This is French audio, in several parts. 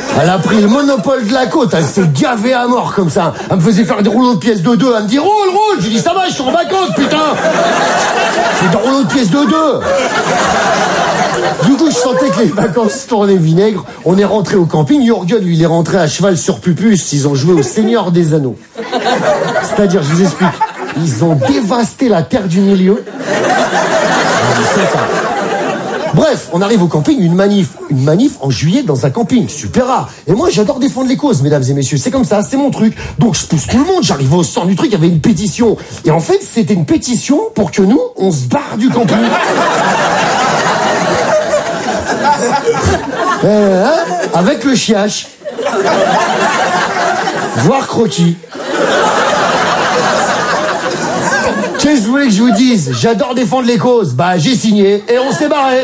Elle a pris le monopole de la côte, elle s'est gavée à mort comme ça. Elle me faisait faire des rouleaux de pièces de 2. Elle me dit roule. J'ai dit ça va, je suis en vacances, putain. C'est des rouleaux de pièces de 2. Du coup, je sentais que les vacances se tournaient vinaigre. On est rentré au camping. Jürgen, lui, il est rentré à cheval sur Pupus. Ils ont joué au Seigneur des Anneaux. C'est-à-dire, je vous explique, ils ont dévasté la terre du milieu. C'est ça. Bref, on arrive au camping, une manif en juillet dans un camping, super rare. Et moi, j'adore défendre les causes, mesdames et messieurs, c'est comme ça, c'est mon truc. Donc je pousse tout le monde, j'arrive au centre du truc, il y avait une pétition. Et en fait, c'était une pétition pour que nous, on se barre du camping. Avec le chiache. Voire croquis. Qu'est-ce que vous voulez que je vous dise? J'adore défendre les causes. Bah, j'ai signé et on s'est barré.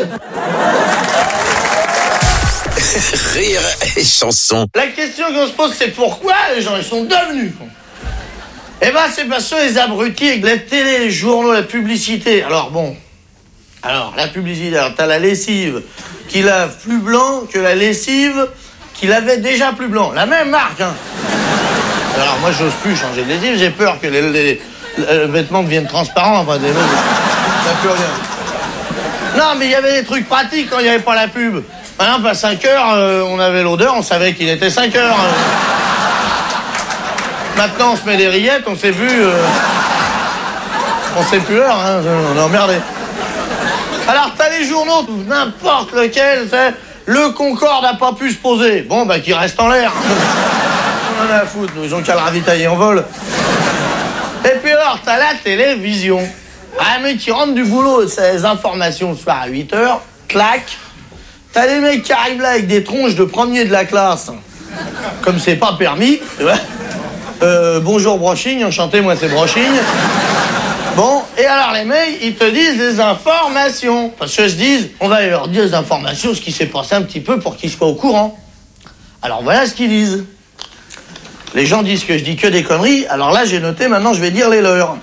Rire et chanson. La question qu'on se pose, c'est pourquoi les gens ils sont devenus cons. Eh ben, c'est parce que les abrutis avec la télé, les journaux, la publicité. Alors, la publicité, alors t'as la lessive qui lave plus blanc que la lessive qui lavait déjà plus blanc. La même marque, hein. Alors, moi, j'ose plus changer de lessive, j'ai peur que les vêtements deviennent transparents, enfin, ça plus rien. Non, mais il y avait des trucs pratiques quand il n'y avait pas la pub. Par exemple, à 5 heures, on avait l'odeur, on savait qu'il était 5 heures. Maintenant, on se met des rillettes, on sait plus... on sait plus l'heure, hein, on est emmerdé. Alors, t'as les journaux, n'importe lequel, c'est... Le Concorde n'a pas pu se poser. Bon, bah, qu'il reste en l'air. On en a à foutre, nous, ils ont qu'à le ravitailler en vol. Et puis alors, t'as la télévision. Un mec qui rentre du boulot, c'est les informations le soir à 8h, clac. T'as des mecs qui arrivent là avec des tronches de premier de la classe. Comme c'est pas permis. Bonjour Broching, enchanté, moi c'est Broching. Bon, et alors les mecs, ils te disent des informations. Parce que se disent, on va leur dire des informations, ce qui s'est passé un petit peu pour qu'ils soient au courant. Alors voilà ce qu'ils disent. Les gens disent que je dis que des conneries, alors là j'ai noté, maintenant je vais dire les leurs.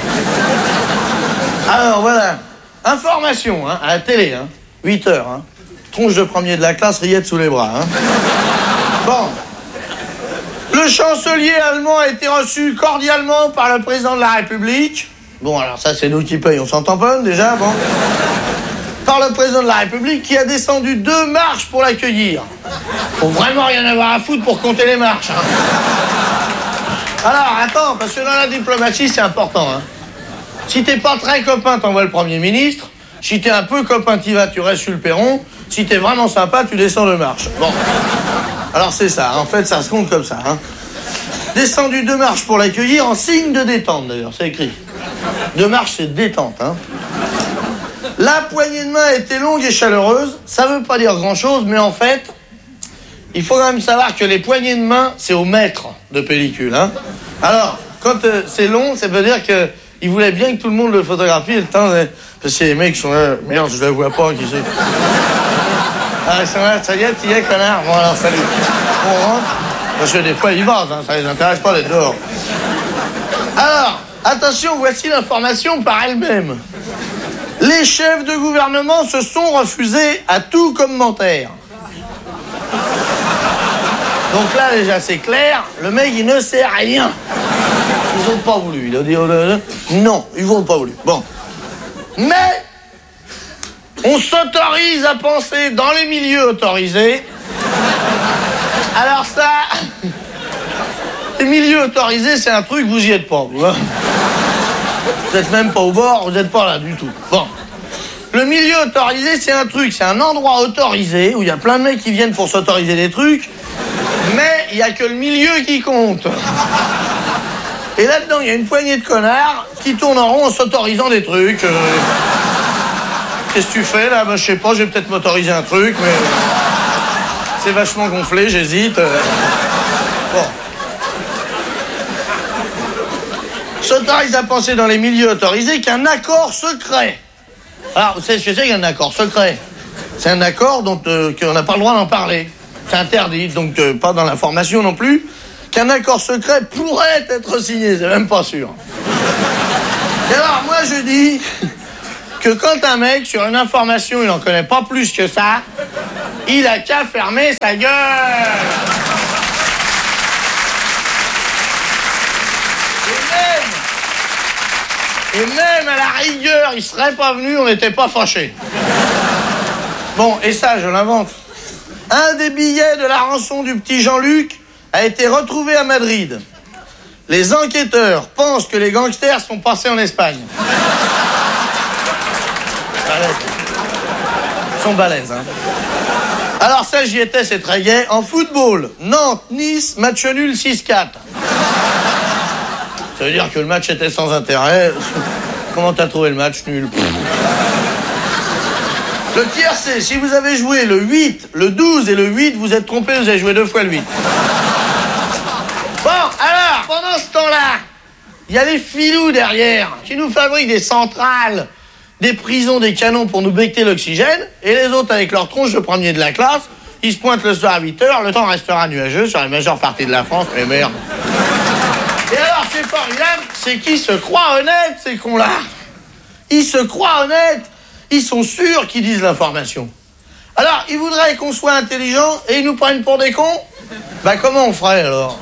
Alors voilà, information, hein, à la télé, hein, 8 heures, hein. Tronche de premier de la classe, rillettes sous les bras, hein. Bon. Le chancelier allemand a été reçu cordialement par le président de la République. Bon, alors ça c'est nous qui payons, on s'entend pas déjà, bon. Par le président de la République qui a descendu 2 marches pour l'accueillir. Faut vraiment rien avoir à foutre pour compter les marches, hein. Alors, attends, parce que dans la diplomatie, c'est important, hein. Si t'es pas très copain, t'envoies le Premier ministre. Si t'es un peu copain, tu restes sur le perron. Si t'es vraiment sympa, tu descends 2 marches. Bon. Alors c'est ça, en fait, ça se compte comme ça, hein. Descendu 2 marches pour l'accueillir, en signe de détente, d'ailleurs, c'est écrit. 2 marches, c'est détente, hein. La poignée de main était longue et chaleureuse. Ça veut pas dire grand-chose, mais en fait, il faut quand même savoir que les poignées de main, c'est au mètre de pellicule, hein. Alors, quand c'est long, ça veut dire que il voulait bien que tout le monde le photographie, le temps, parce que les mecs sont là, merde, je la vois pas, qui c'est. Ah, ils sont là, ça y est, tu y es, connard. Bon, alors, salut. On rentre, parce que des fois, ils vendent, hein, ça les intéresse pas d'être dehors. Alors, attention, voici l'information par elle-même. Les chefs de gouvernement se sont refusés à tout commentaire. Donc là, déjà, c'est clair, le mec, il ne sait rien. Ils ont pas voulu. Il a dit, non, ils n'ont pas voulu. Bon. Mais, on s'autorise à penser dans les milieux autorisés. Alors ça, les milieux autorisés, c'est un truc, vous y êtes pas, vous, hein. Vous êtes même pas au bord, vous êtes pas là du tout. Bon. Le milieu autorisé, c'est un truc, c'est un endroit autorisé où il y a plein de mecs qui viennent pour s'autoriser des trucs, mais il y a que le milieu qui compte. Et là-dedans, il y a une poignée de connards qui tournent en rond en s'autorisant des trucs. Qu'est-ce que tu fais, là? Ben, je sais pas, je vais peut-être m'autoriser un truc, mais... c'est vachement gonflé, j'hésite. Bon. S'autorise à penser dans les milieux autorisés qu'un accord secret. Alors, vous savez ce que c'est qu'un accord secret? C'est un accord dont qu'on n'a pas le droit d'en parler. C'est interdit, donc pas dans l'information non plus. Qu'un accord secret pourrait être signé, c'est même pas sûr. Et alors, moi, je dis que quand un mec, sur une information, il n'en connaît pas plus que ça, Il a qu'à fermer sa gueule. Et même à la rigueur, il serait pas venu, on n'était pas fâchés. Bon, et ça, je l'invente. Un des billets de la rançon du petit Jean-Luc a été retrouvé à Madrid. Les enquêteurs pensent que les gangsters sont passés en Espagne. Ils sont balèzes, hein. Alors ça, j'y étais, c'est très gai. En football, Nantes-Nice, match nul 6-4. Ça veut dire que le match était sans intérêt. Comment t'as trouvé le match nul? Le tiercé, si vous avez joué le 8, le 12 et le 8, vous êtes trompé, vous avez joué 2 fois le 8. Bon, alors, pendant ce temps-là, il y a les filous derrière qui nous fabriquent des centrales, des prisons, des canons pour nous becter l'oxygène, et les autres, avec leur tronche de premier de la classe, ils se pointent le soir à 8h, le temps restera nuageux sur la majeure partie de la France, mais merde. Et alors, c'est formidable, c'est qu'ils se croient honnêtes, ces cons-là. Ils se croient honnêtes. Ils sont sûrs qu'ils disent l'information. Alors, ils voudraient qu'on soit intelligents et ils nous prennent pour des cons? Bah, comment on ferait, alors?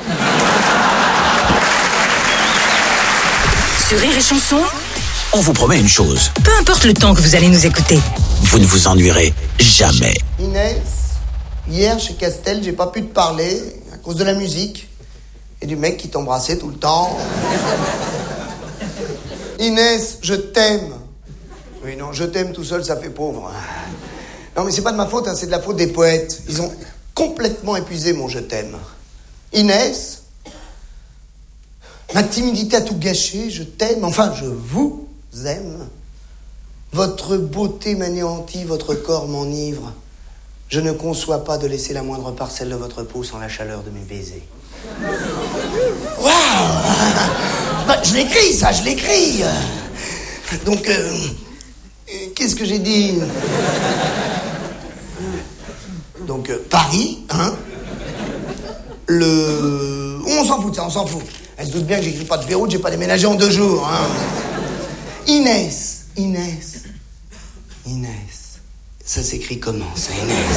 Sur Rire et Chanson, On vous promet une chose, peu importe le temps que vous allez nous écouter. vous ne vous ennuierez jamais. Inès, hier chez Castel, j'ai pas pu te parler à cause de la musique et du mec qui t'embrassait tout le temps. Inès, je t'aime. Oui, non, je t'aime tout seul, ça fait pauvre. Non, mais c'est pas de ma faute, hein, c'est de la faute des poètes. Ils ont complètement épuisé mon je t'aime. Inès, ma timidité a tout gâché, je t'aime, enfin, je vous aime. Votre beauté m'anéantit, votre corps m'enivre. Je ne conçois pas de laisser la moindre parcelle de votre peau sans la chaleur de mes baisers. Waouh! Bah, je l'écris, ça, je l'écris. Donc, qu'est-ce que j'ai dit? Donc, Paris, hein? On s'en fout de ça, on s'en fout. Elle se doute bien que j'écris pas de Beyrouth, j'ai pas déménagé en 2 jours, hein? Inès. Ça s'écrit comment, ça,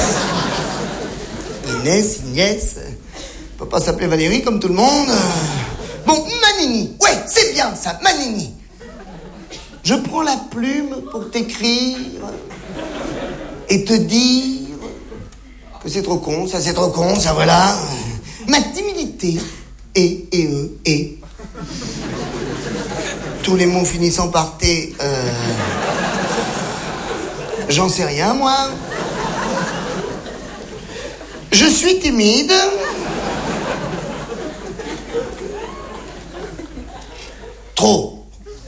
Inès? Inès. Peut pas s'appeler Valérie comme tout le monde. Bon, Manini. Ouais, c'est bien ça, Manini. Je prends la plume pour t'écrire et te dire que c'est trop con, ça c'est trop con, ça voilà. Ma timidité et tous les mots finissant par T, j'en sais rien, moi. Je suis timide. Trop.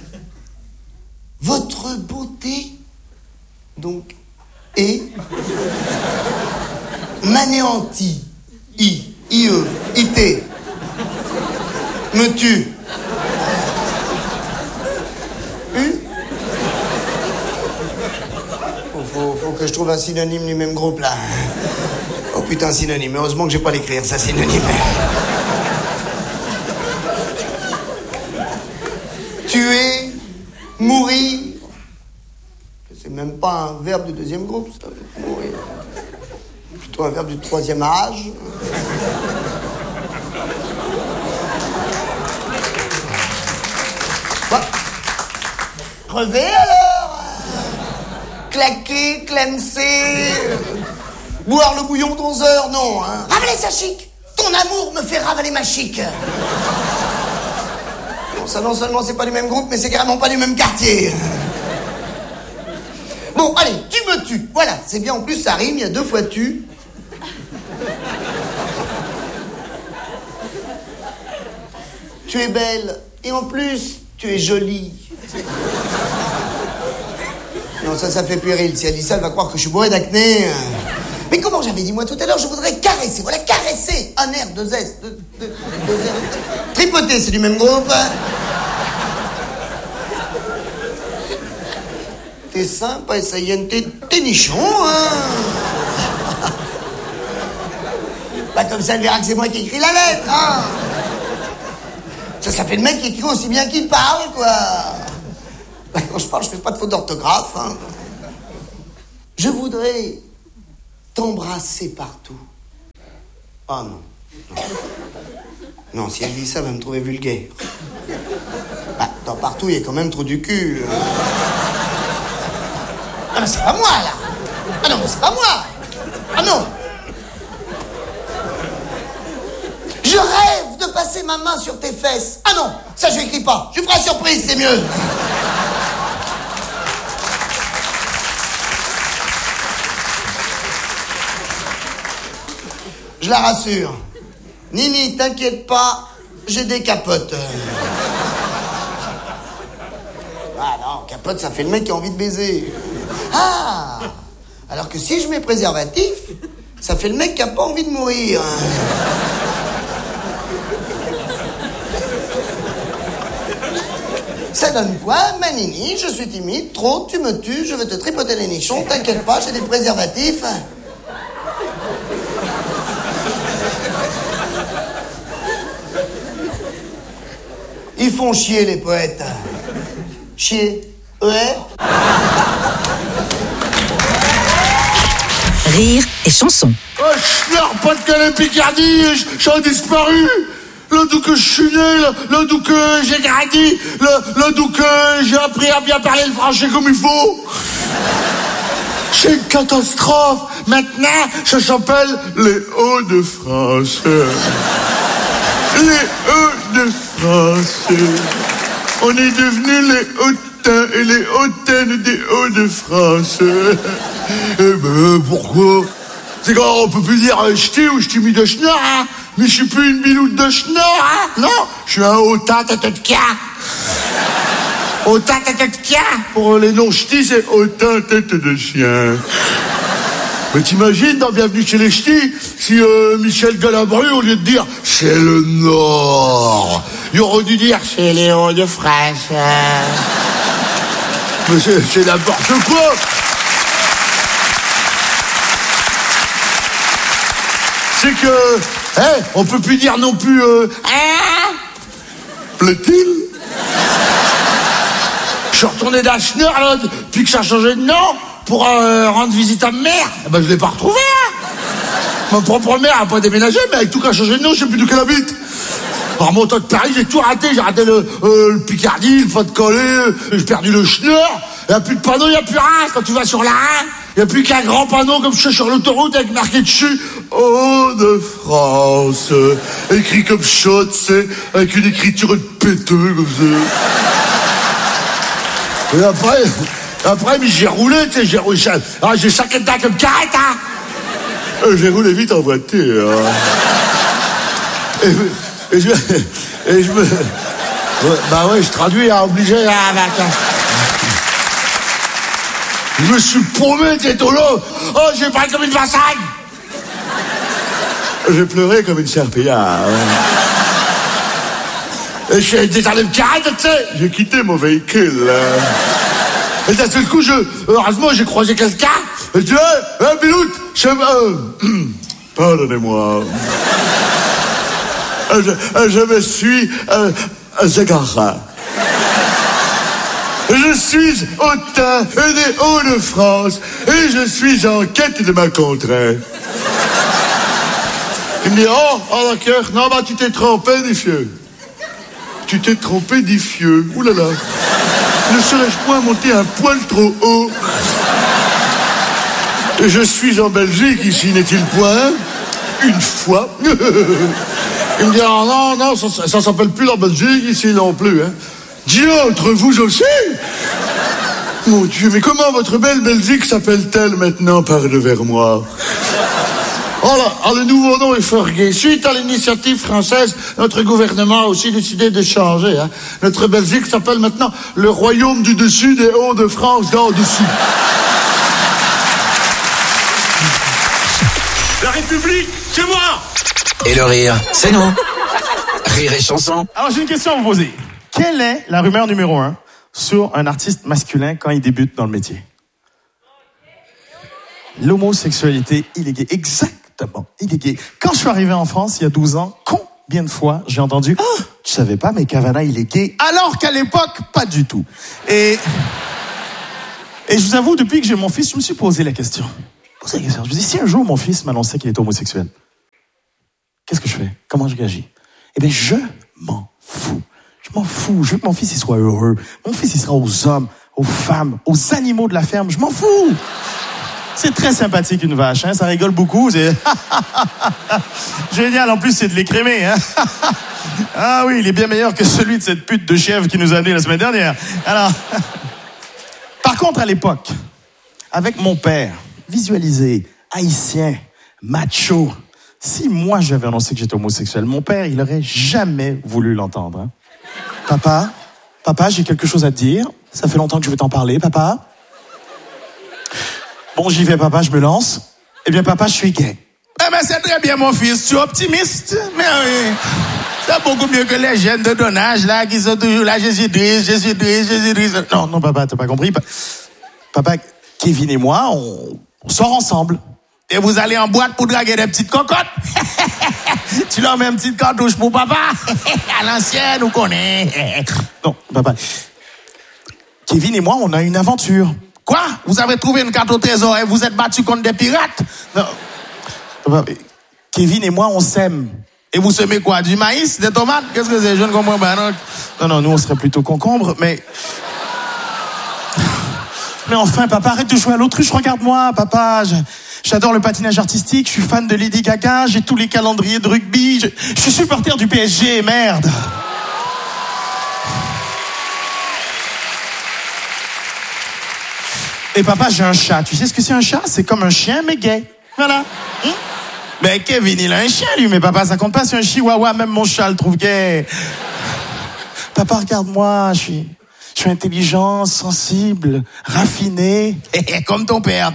Votre beauté, donc, et m'anéantit, I-E-I-T, me tue. Faut que je trouve un synonyme du même groupe, là. Oh putain, synonyme. Heureusement que j'ai pas l'écrire, ça, synonyme. Tuer, mourir. C'est même pas un verbe du 2e groupe, ça. Mourir. Plutôt un verbe du 3e âge. Bah, crever alors. Claquer, clemser. Boire le bouillon d'11 heures, non, hein. Ravaler sa chic. Ton amour me fait ravaler ma chic. Bon, ça, non seulement c'est pas du même groupe, mais c'est carrément pas du même quartier. Bon, allez, tu me tues. Voilà, c'est bien, en plus ça rime, il y a 2 fois tu. Tu es belle, et en plus, tu es jolie. Non, ça fait puéril. Si elle dit ça, elle va croire que je suis bourré d'acné. Mais comment j'avais dit, moi, tout à l'heure, je voudrais caresser. Voilà, caresser. Un R, 2 S, 2 R. Tripoter, c'est du même groupe. T'es sympa, ça y est, t'es nichon, hein. Bah, comme ça, elle verra que c'est moi qui écris la lettre, hein. Ça fait le mec qui écrit aussi bien qu'il parle, quoi. Bah, quand je parle, je fais pas de faute d'orthographe, hein. Je voudrais t'embrasser partout. Oh non. Non, si elle dit ça, elle va me trouver vulgaire. Bah, dans partout, il y a quand même trop du cul. Ah, mais c'est pas moi, là. Ah non, mais c'est pas moi. Ah non. Je rêve de passer ma main sur tes fesses. Ah non, ça je écris pas. Je ferai surprise, c'est mieux. Je la rassure. Nini, t'inquiète pas, j'ai des capotes. Ah non, capote, ça fait le mec qui a envie de baiser. Ah, alors que si je mets préservatif, ça fait le mec qui a pas envie de mourir. Ça donne quoi, ma Nini? Je suis timide, trop, tu me tues, je vais te tripoter les nichons, t'inquiète pas, j'ai des préservatifs. Ils font chier, les poètes. Chier. Ouais. Rire et chanson. Oh, Schnorr, Pas-de-Calais, j'ai disparu. Là d'où que je suis né, là d'où que j'ai grandi, là d'où que j'ai appris à bien parler le français comme il faut. C'est une catastrophe. Maintenant, ça s'appelle les Hauts-de-France. Les Hauts-de-France. On est devenus les hautains et les hautaines des Hauts-de-France. Eh ben, pourquoi? C'est quand on peut plus dire ch'ti ou ch'ti mis de schnorr, hein? Mais je suis plus une biloute de schnorr, hein? Non, je suis un hautain tête de cas. Hautain tête de cas. Pour les non-ch'tis, c'est hautain tête de chien. Mais t'imagines, dans Bienvenue chez les ch'tis, si Michel Galabru, au lieu de dire « c'est le Nord », il aurait dû dire « c'est les Hauts-de-France ». Mais c'est n'importe quoi. C'est que, on peut plus dire non plus plaît-il. Je suis retourné d'un Schnorr, là, depuis que ça a changé de nom, pour rendre visite à ma mère. Eh ben, je l'ai pas retrouvé, hein. Ma propre mère a pas déménagé, mais avec tout qui a changé de nom, je sais plus d'où qu'elle habite. En remontant de Paris, j'ai tout raté. J'ai raté le Picardie, le Pas-de-Calais, j'ai perdu le Schnorr. Il n'y a plus de panneau, il n'y a plus rien. Quand tu vas sur la 1, il n'y a plus qu'un grand panneau comme je suis sur l'autoroute avec marqué dessus Hauts-de-France. Écrit comme ça, tu sais, avec une écriture de péteux comme ça. Et après, mais j'ai roulé, tu sais, j'ai 5 états comme carrette, hein. J'ai roulé vite en voiture. Et je me... Ouais, bah ouais, je traduis, hein, obligé, hein, je me suis paumé, t'es au lot. Oh, j'ai parlé comme une vassagne. J'ai pleuré comme une serpillière. Et je suis descendu de carrette, tu sais. J'ai quitté mon véhicule. Et d'un seul coup, heureusement, j'ai croisé quelqu'un. Et je dis, Biloute, pardonnez-moi. Je me suis égaré. Je suis hautain des Hauts-de-France et je suis en quête de ma contrée. Il me dit, oh d'accord, non, bah tu t'es trompé, Diffieux. Tu t'es trompé, Diffieux. Ouh là là. Ne serais-je point monter un poil trop haut? Je suis en Belgique, ici, n'est-il point? Une fois. Il me dit, oh, non, ça s'appelle plus la Belgique, ici non plus, hein. Dieu, entre vous aussi? Mon Dieu, mais comment votre belle Belgique s'appelle-t-elle maintenant? Parle vers moi. Oh là, le nouveau nom est fort gai. Suite à l'initiative française, notre gouvernement a aussi décidé de changer, hein. Notre Belgique s'appelle maintenant le Royaume du Dessus des Hauts-de-France d'en dessous. La République, c'est moi! Et le rire, c'est nous. Rire et chanson. Alors j'ai une question à vous poser. Quelle est la rumeur numéro 1 sur un artiste masculin quand il débute dans le métier? L'homosexualité illéguée. Exactement, illéguée. Quand je suis arrivé en France, il y a 12 ans, combien de fois j'ai entendu « Tu savais pas, mais Cavana, il est gay ?» Alors qu'à l'époque, pas du tout. Et je vous avoue, depuis que j'ai mon fils, je me suis posé la question. posé la question. Je me dis, si un jour mon fils m'annonçait qu'il était homosexuel, qu'est-ce que je fais? Comment je réagis? Eh bien, je m'en fous. Je m'en fous. Je veux que mon fils il soit heureux. Mon fils, il sera aux hommes, aux femmes, aux animaux de la ferme. Je m'en fous. C'est très sympathique, une vache, hein? Ça rigole beaucoup. C'est génial. En plus, c'est de l'écrémé, hein? Ah oui, il est bien meilleur que celui de cette pute de chèvre qui nous a amené la semaine dernière. Alors, par contre, à l'époque, avec mon père, visualisé, haïtien, macho, si moi j'avais annoncé que j'étais homosexuel, mon père, il aurait jamais voulu l'entendre. Hein? Papa, j'ai quelque chose à te dire. Ça fait longtemps que je veux t'en parler, papa. Bon, j'y vais, papa, je me lance. Eh bien, papa, je suis gay. Eh bien, c'est très bien, mon fils. Tu es optimiste. Mais oui, c'est beaucoup mieux que les jeunes de ton âge, là, qui sont toujours là, Jésus-Christ. Non, papa, t'as pas compris. Papa, Kevin et moi, on sort ensemble. Et vous allez en boîte pour draguer des petites cocottes. Tu leur mets une petite cartouche pour papa. À l'ancienne, on connaît. Non, papa. Kevin et moi, on a une aventure. Quoi? Vous avez trouvé une carte au trésor et vous êtes battu contre des pirates? Non. Papa, Kevin et moi, on sème. Et vous semez quoi? Du maïs? Des tomates? Qu'est-ce que c'est? Je ne comprends pas. Non, nous, on serait plutôt concombre, mais... Mais enfin, papa, arrête de jouer à l'autruche, regarde-moi, papa. J'adore le patinage artistique, je suis fan de Lady Gaga, j'ai tous les calendriers de rugby, je suis supporter du PSG, merde. Et papa, j'ai un chat. Tu sais ce que c'est un chat? C'est comme un chien, mais gay. Voilà. Mais Kevin, il a un chien, lui. Mais papa, ça compte pas, c'est un chihuahua. Même mon chat le trouve gay. Papa, regarde-moi, je suis intelligent, sensible, raffiné. Comme ton père.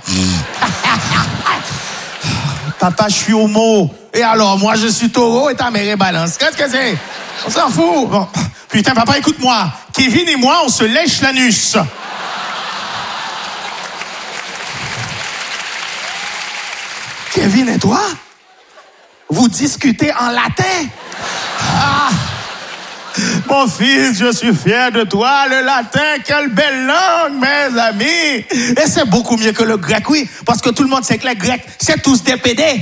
Papa, je suis homo. Et alors, moi, je suis taureau et ta mère est balance. Qu'est-ce que c'est? On s'en fout. Bon. Putain, papa, écoute-moi. Kevin et moi, on se lèche l'anus. Kevin et toi, vous discutez en latin? Ah, mon fils, je suis fier de toi. Le latin, quelle belle langue, mes amis. Et c'est beaucoup mieux que le grec, oui, parce que tout le monde sait que les Grecs, c'est tous des pédés.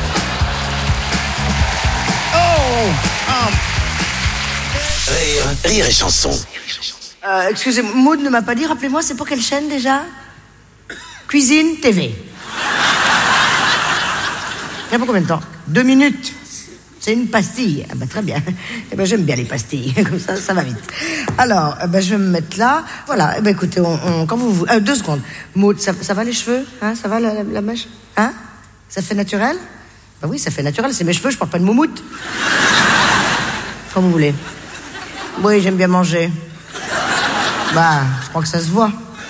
Rire et chanson. Excusez-moi, Maud ne m'a pas dit, rappelez-moi, c'est pour quelle chaîne déjà? Cuisine TV. Ça fait combien de temps? 2 minutes. C'est une pastille. Ah bah très bien. Eh ben j'aime bien les pastilles. Comme ça va vite. Alors, je vais me mettre là. Voilà. Eh ben écoutez, quand vous 2 secondes. Maud, ça va les cheveux? Hein? Ça va la mèche? Hein? Ça fait naturel? Bah oui, ça fait naturel. C'est mes cheveux, je porte pas de moumoute. Comme vous voulez. Oui, j'aime bien manger. Bah, je crois que ça se voit.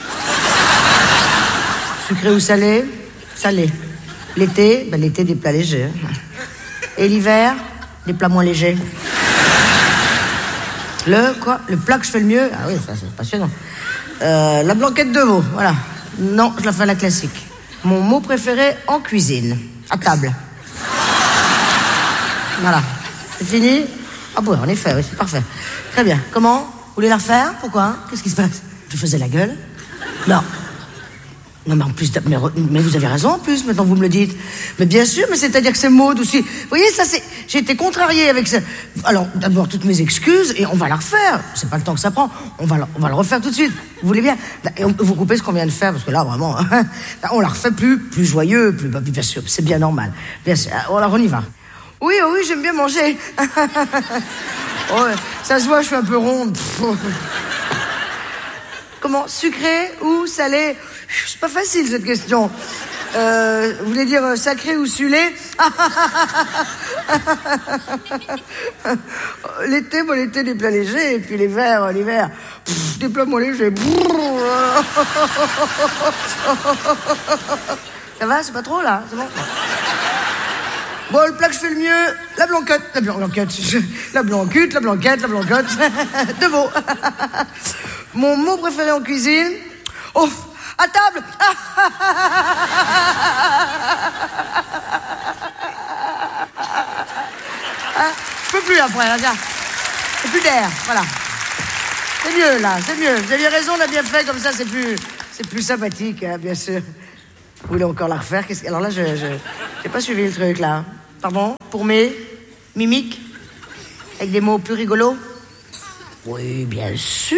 Sucré ou salé? Salé. L'été, l'été, des plats légers. Et l'hiver, des plats moins légers. Le plat que je fais le mieux? Ah oui, ça c'est passionnant. La blanquette de veau, voilà. Non, je la fais à la classique. Mon mot préféré en cuisine. À table. Voilà. C'est fini? Ah bon, en effet, oui, c'est parfait. Très bien. Comment? Vous voulez la refaire? Pourquoi? Qu'est-ce qui se passe? Je faisais la gueule? Non. Non, mais en plus, mais vous avez raison en plus, maintenant vous me le dites. Mais bien sûr, mais c'est-à-dire que c'est Maud aussi. Vous voyez, ça c'est... J'ai été contrariée avec ça. Alors, d'abord, toutes mes excuses, et on va la refaire. C'est pas le temps que ça prend. On va le refaire tout de suite. Vous voulez bien? Et vous coupez ce qu'on vient de faire, parce que là, vraiment, on la refait plus joyeux, bien sûr, c'est bien normal. Bien sûr. Alors, on y va. Oui, j'aime bien manger. Ouais, ça se voit, je suis un peu ronde. Comment? Sucré ou salé? C'est pas facile cette question. Vous voulez dire sacré ou sulé? L'été des plats légers, et puis l'hiver, des plats moins légers. Ça va, c'est pas trop là, c'est bon? Bon, le plat que je fais le mieux, la blanquette de veau. Mon mot préféré en cuisine, oh, à table. Je peux plus après, là, tiens. C'est plus d'air, voilà. C'est mieux, là, c'est mieux. Vous aviez raison, on a bien fait, comme ça, c'est plus sympathique, hein, bien sûr. Vous voulez encore la refaire? Alors là, j'ai pas suivi le truc, là. Pardon? Pour mes mimiques? Avec des mots plus rigolos? Oui, bien sûr.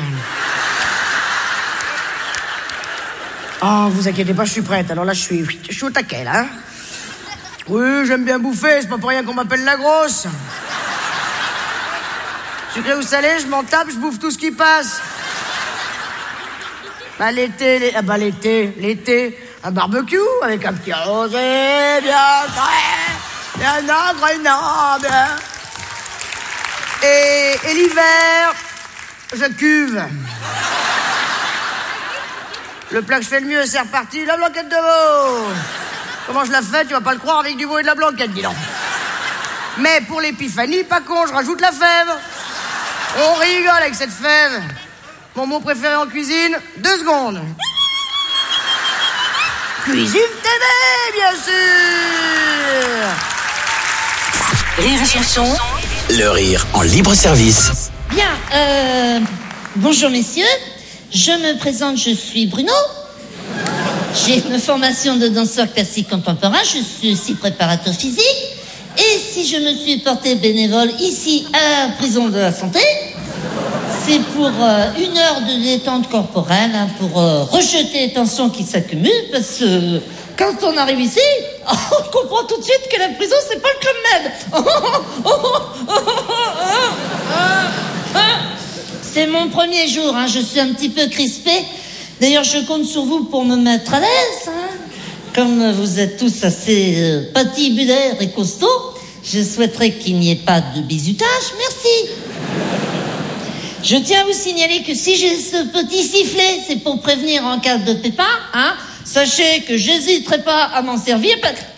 Oh, vous inquiétez pas, je suis prête. Alors là, je suis au taquet, là. Oui, j'aime bien bouffer, c'est pas pour rien qu'on m'appelle la grosse. Sucré ou salé, je m'en tape, je bouffe tout ce qui passe. Bah l'été, un barbecue avec un petit rosé bien frais, bien agréable. Et l'hiver, je cuve. Le plat que je fais le mieux, c'est reparti, la blanquette de veau. Comment je la fais, tu vas pas le croire, avec du veau et de la blanquette, dis donc. Mais pour l'épiphanie, pas con, je rajoute la fève. On rigole avec cette fève. Mon mot préféré en cuisine, 2 secondes. Cuisine TV, bien sûr. Rire et chanson. Le rire en libre service. Bien, bonjour messieurs. Je me présente, je suis Bruno. J'ai une formation de danseur classique contemporain. Je suis aussi préparateur physique. Et si je me suis porté bénévole ici à la prison de la santé, c'est pour 1 heure de détente corporelle, hein, pour rejeter les tensions qui s'accumulent, parce que quand on arrive ici, on comprend tout de suite que la prison, c'est pas le Club Med. C'est mon premier jour, hein, je suis un petit peu crispée. D'ailleurs, je compte sur vous pour me mettre à l'aise. Hein. Comme vous êtes tous assez patibulaires et costauds, je souhaiterais qu'il n'y ait pas de bizutage. Merci. Je tiens à vous signaler que si j'ai ce petit sifflet, c'est pour prévenir en cas de pépin. Hein. Sachez que j'hésiterai pas à m'en servir.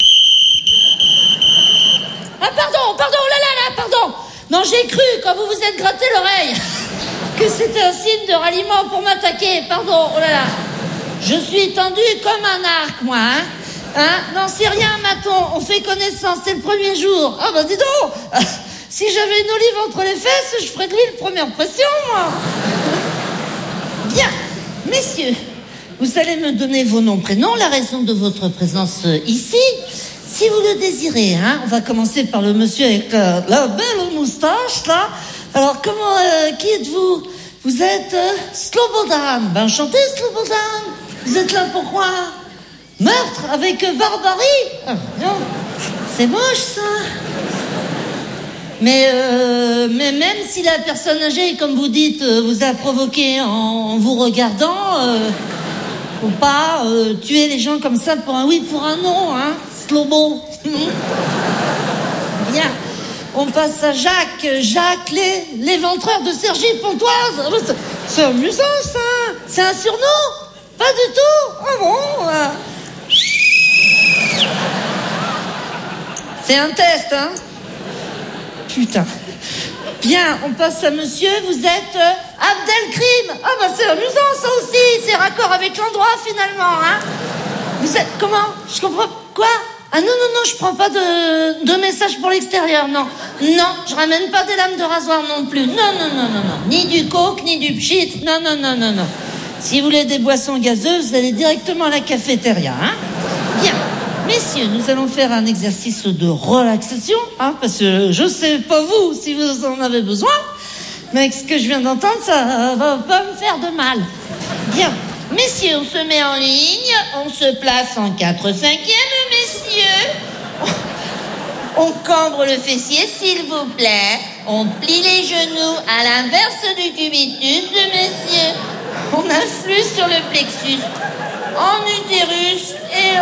Ah pardon, oh là là, pardon. Non, j'ai cru quand vous vous êtes gratté l'oreille que c'était un signe de ralliement pour m'attaquer. Pardon, oh là là. Je suis tendue comme un arc, moi, hein. Non, c'est rien, Maton, on fait connaissance, c'est le premier jour. Ah bah dis donc, si j'avais une olive entre les fesses, je ferais de lui le première pression, moi. Bien, messieurs, vous allez me donner vos noms, prénoms, la raison de votre présence ici. Si vous le désirez, hein, on va commencer par le monsieur avec la belle moustache, là. Alors, qui êtes-vous? Vous êtes Slobodan. Ben, enchanté, Slobodan. Vous êtes là pourquoi? Meurtre avec barbarie? Non, c'est moche, ça. Mais même si la personne âgée, comme vous dites, vous a provoqué en vous regardant, faut pas tuer les gens comme ça pour un oui, pour un non, hein, Slobo. Bien. On passe à Jacques, l'éventreur de Cergy-Pontoise. C'est amusant, ça. C'est un surnom? Pas du tout. Ah bon? C'est un test, hein. Putain. Bien, on passe à monsieur, vous êtes Abdelkrim. Ah bah c'est amusant, ça aussi. C'est raccord avec l'endroit, finalement, hein. Vous êtes comment? Je comprends. Quoi? Ah non, je prends pas de message pour l'extérieur, non. Non, je ramène pas des lames de rasoir non plus. Non. Ni du coke, ni du pchit. Non. Si vous voulez des boissons gazeuses, vous allez directement à la cafétéria, hein. Bien. Messieurs, nous allons faire un exercice de relaxation, hein, parce que je sais pas vous si vous en avez besoin, mais avec ce que je viens d'entendre, ça va pas me faire de mal. Bien. Messieurs, on se met en ligne, on se place en 4/5e, messieurs. On cambre le fessier, s'il vous plaît. On plie les genoux à l'inverse du cubitus, messieurs. On influe sur le plexus, en utérus, et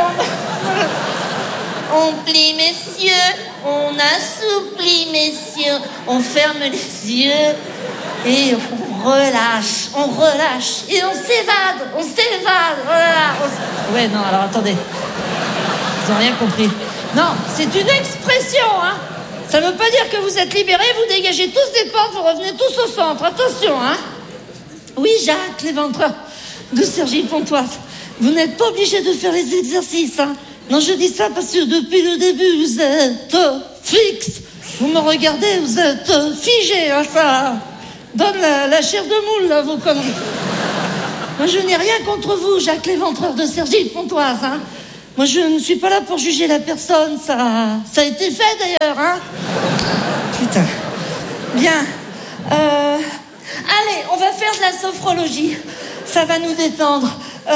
on plie, messieurs. On assouplit, messieurs. On ferme les yeux et on relâche, et on s'évade, voilà. Ouais, non, alors attendez. Ils n'ont rien compris. Non, c'est une expression, hein. Ça ne veut pas dire que vous êtes libérés, vous dégagez tous des portes, vous revenez tous au centre. Attention, hein. Oui, Jacques, l'éventreur de Cergy-Pontoise. Vous n'êtes pas obligé de faire les exercices, hein. Non, je dis ça parce que depuis le début, vous êtes fixe. Vous me regardez, vous êtes figé, hein, ça donne la chair de moule, là, vos conneries. Moi, je n'ai rien contre vous, Jacques Léventreur de Cergy-Pontoise, hein. Moi, je ne suis pas là pour juger la personne, ça a été fait, d'ailleurs, hein. Putain. Bien. Allez, on va faire de la sophrologie. Ça va nous détendre.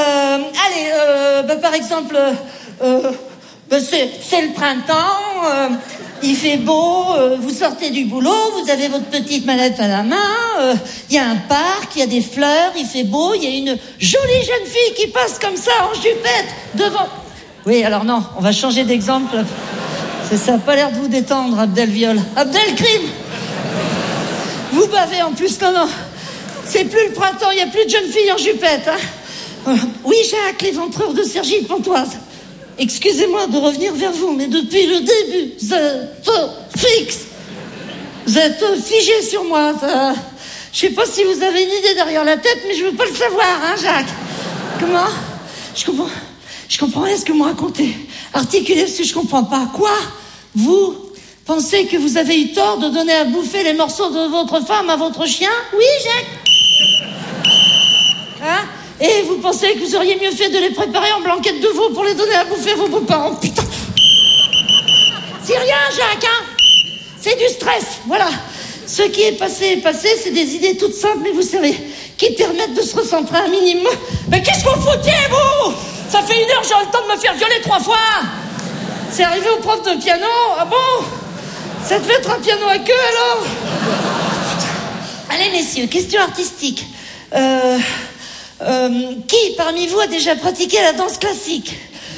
Par exemple, c'est le printemps, il fait beau, vous sortez du boulot, vous avez votre petite mallette à la main, il y a un parc, il y a des fleurs, il fait beau, il y a une jolie jeune fille qui passe comme ça en jupette devant... Oui, alors non, on va changer d'exemple. Ça n'a pas l'air de vous détendre, Abdel Crime. Vous bavez en plus, non. C'est plus le printemps, il n'y a plus de jeunes filles en jupette, hein. Oui, Jacques Léventreur de Cergy-Pontoise. Excusez-moi de revenir vers vous, mais depuis le début, vous êtes fixe. Vous êtes figé sur moi. Je sais pas si vous avez une idée derrière la tête, mais je veux pas le savoir, hein, Jacques. Comment? Je comprends rien ce que vous me racontez. Articulez ce que je comprends pas. Quoi? Vous pensez que vous avez eu tort de donner à bouffer les morceaux de votre femme à votre chien? Oui, Jacques? Hein? Et vous pensez que vous auriez mieux fait de les préparer en blanquette de veau pour les donner à bouffer à vos beaux-parents? Putain! C'est rien, Jacques, hein? C'est du stress, voilà. Ce qui est passé, c'est des idées toutes simples, mais vous savez, qui permettent de se recentrer un minimum. Mais qu'est-ce que vous foutiez, vous? Ça fait 1 heure, j'ai le temps de me faire violer 3 fois. C'est arrivé au prof de piano, ah bon? Ça devait être un piano à queue, alors? Allez, messieurs, question artistique. Qui parmi vous a déjà pratiqué la danse classique?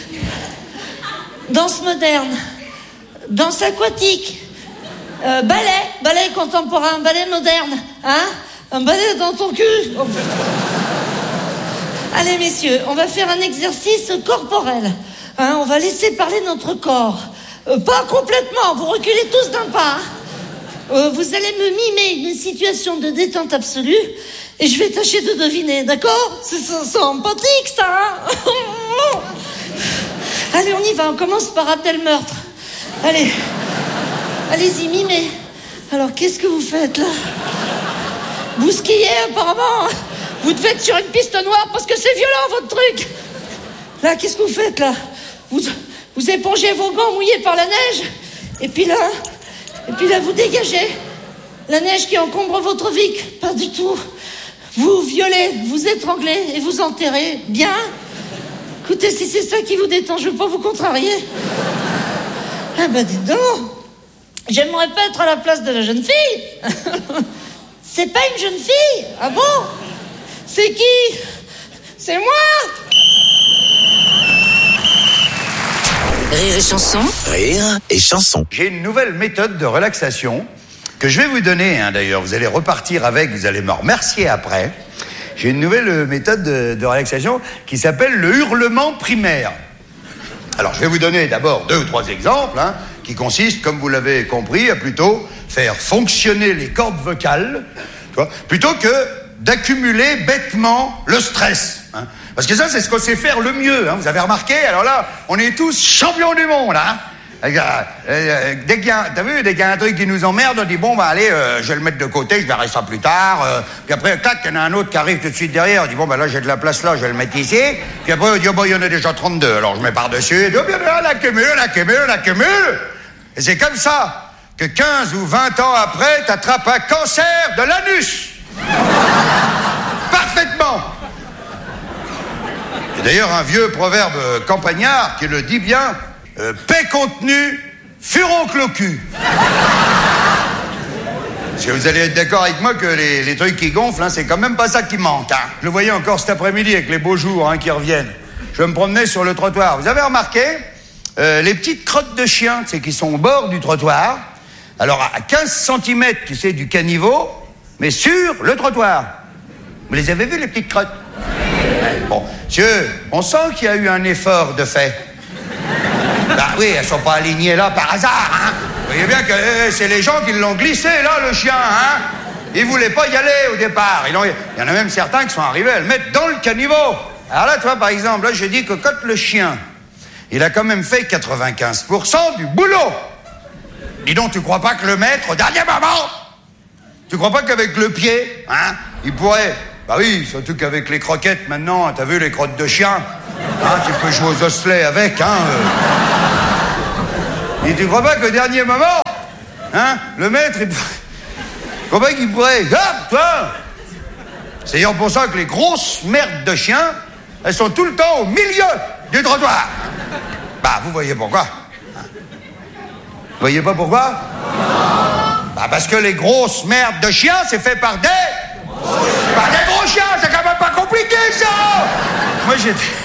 Danse moderne? Danse aquatique? Ballet contemporain, ballet moderne, hein? Un ballet dans ton cul? Oh. Allez, messieurs, on va faire un exercice corporel, hein? On va laisser parler notre corps. Pas complètement, vous reculez tous d'un pas, hein? Vous allez me mimer une situation de détente absolue et je vais tâcher de deviner, d'accord? C'est empathique, ça, hein? Allez, on y va, on commence par Abdel Meurtre. Allez, allez-y, mimez. Alors, qu'est-ce que vous faites, là? Vous skiez, apparemment, hein? Vous devez être sur une piste noire parce que c'est violent, votre truc. Là, qu'est-ce que vous faites, là? Vous épongez vos gants mouillés par la neige et puis là, vous dégagez la neige qui encombre votre vie. Pas du tout. Vous violez, vous étranglez et vous enterrez. Bien. Écoutez, si c'est ça qui vous détend, je veux pas vous contrarier. Ah bah dites donc, j'aimerais pas être à la place de la jeune fille. C'est pas une jeune fille. Ah bon? C'est qui? C'est moi. Rire et chanson. Rire et chanson. J'ai une nouvelle méthode de relaxation que je vais vous donner, hein, d'ailleurs. Vous allez repartir avec, vous allez me remercier après. J'ai une nouvelle méthode de relaxation qui s'appelle le hurlement primaire. Alors, je vais vous donner d'abord 2 ou 3 exemples, hein, qui consistent, comme vous l'avez compris, à plutôt faire fonctionner les cordes vocales, tu vois, plutôt que d'accumuler bêtement le stress. Hein. Parce que ça, c'est ce qu'on sait faire le mieux. Hein. Vous avez remarqué? Alors là, on est tous champions du monde. Hein. Dès qu'il y a un truc qui nous emmerde, on dit bon, bah allez, je vais le mettre de côté, je verrai ça plus tard. Puis après, clac, il y en a un autre qui arrive tout de suite derrière. On dit bon, bah là, j'ai de la place là, je vais le mettre ici. Puis après, on dit oh, bah, il y en a déjà 32. Alors je mets par-dessus. Oh, bien, on accumule. Et c'est comme ça que 15 ou 20 ans après, t'attrapes un cancer de l'anus. Parfaitement. Et d'ailleurs, un vieux proverbe campagnard qui le dit bien, paix contenue, furoncle au cul. Parce que vous allez être d'accord avec moi que les trucs qui gonflent, hein, c'est quand même pas ça qui manque. Hein. Je le voyais encore cet après-midi avec les beaux jours, hein, qui reviennent. Je me promenais sur le trottoir. Vous avez remarqué les petites crottes de chiens, tu sais, qui sont au bord du trottoir. Alors à 15 cm, tu sais, du caniveau, mais sur le trottoir. Vous les avez vues, les petites crottes? Bon, monsieur, on sent qu'il y a eu un effort de fait. Bah oui, elles sont pas alignées là par hasard, hein. Vous voyez bien que c'est les gens qui l'ont glissé là, le chien, hein. Ils voulaient pas y aller au départ. Il y en a même certains qui sont arrivés à le mettre dans le caniveau. Alors là, tu vois, par exemple, là, je dis que quand le chien, il a quand même fait 95% du boulot. Dis donc, tu crois pas que le maître, au dernier moment, tu crois pas qu'avec le pied, hein, il pourrait Bah oui, surtout qu'avec les croquettes maintenant, t'as vu les crottes de chien, hein, tu peux jouer aux osselets avec, hein. Et tu crois pas qu'au dernier moment, hein, le maître, tu crois pas qu'il pourrait... Ah, toi. C'est d'ailleurs pour ça que les grosses merdes de chiens, elles sont tout le temps au milieu du trottoir. Bah, vous voyez pourquoi? Vous voyez pas pourquoi? Bah, parce que les grosses merdes de chiens, c'est fait par des... Par des gros chiens, c'est quand même pas compliqué, ça. Moi,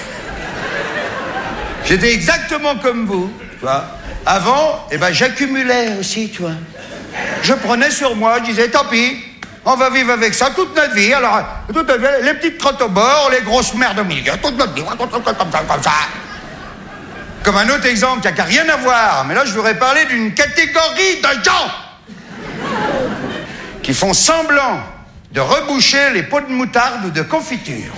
j'étais exactement comme vous, tu vois. Avant, eh ben, j'accumulais aussi, tu vois. Je prenais sur moi, je disais, tant pis, on va vivre avec ça toute notre vie. Alors, toute notre vie, les petites crottes au bord, les grosses merdes au milieu, toute notre vie, comme ça. Comme un autre exemple qui n'a rien à voir, mais là, je voudrais parler d'une catégorie de gens qui font semblant de reboucher les pots de moutarde ou de confiture.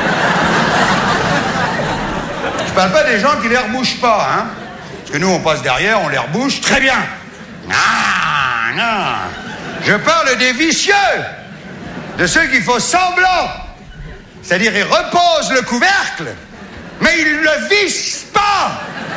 Je parle pas des gens qui les rebouchent pas, hein. Parce que nous, on passe derrière, on les rebouche très bien. Non, non. Je parle des vicieux, de ceux qui font semblant. C'est-à-dire, ils reposent le couvercle, mais ils ne le vissent pas.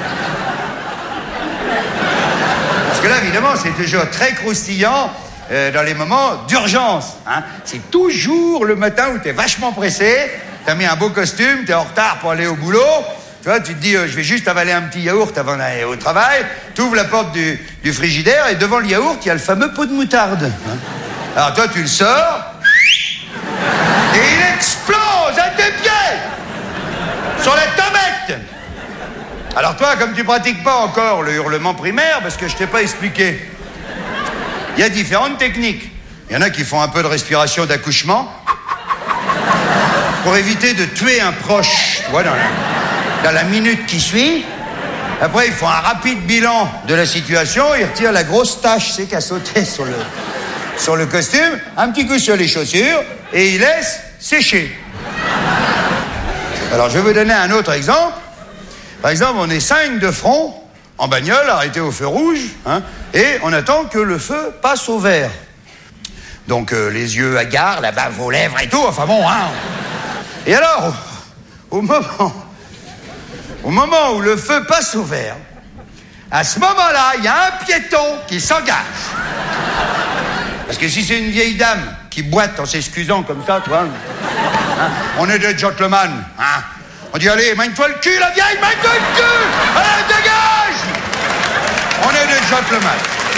Parce que là, évidemment, c'est toujours très croustillant dans les moments d'urgence, hein. C'est toujours le matin où t'es vachement pressé, t'as mis un beau costume, t'es en retard pour aller au boulot. Tu vois, tu te dis, je vais juste avaler un petit yaourt avant d'aller au travail. Tu ouvres la porte du frigidaire et devant le yaourt, il y a le fameux pot de moutarde. Hein. Alors toi, tu le sors et il explose à tes pieds sur la tomate. Alors toi, comme tu pratiques pas encore le hurlement primaire, parce que je t'ai pas expliqué, il y a différentes techniques. Il y en a qui font un peu de respiration d'accouchement pour éviter de tuer un proche, tu vois, dans la minute qui suit. Après, ils font un rapide bilan de la situation, ils retirent la grosse tache, c'est qui a sauté sur le costume, un petit coup sur les chaussures, et ils laissent sécher. Alors, je vais vous donner un autre exemple. Par exemple, on est 5 de front, en bagnole, arrêtés au feu rouge, hein, et on attend que le feu passe au vert. Donc, les yeux hagards, la bave aux lèvres et tout, enfin bon, hein. Et alors, au moment où le feu passe au vert, à ce moment-là, il y a un piéton qui s'engage. Parce que si c'est une vieille dame qui boite en s'excusant comme ça, tu vois, hein, on est des gentlemen, hein. On dit, allez, mène-toi le cul, la vieille, mène-toi le cul. Allez, dégage. On est des gentlemen.